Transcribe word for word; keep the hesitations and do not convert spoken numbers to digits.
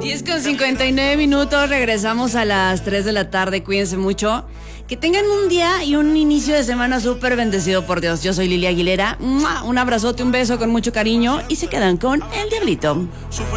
diez con cincuenta y nueve minutos, regresamos a las tres de la tarde, cuídense mucho. Que tengan un día y un inicio de semana súper bendecido por Dios. Yo soy Lili Aguilera, un abrazote, un beso con mucho cariño y se quedan con El Diablito.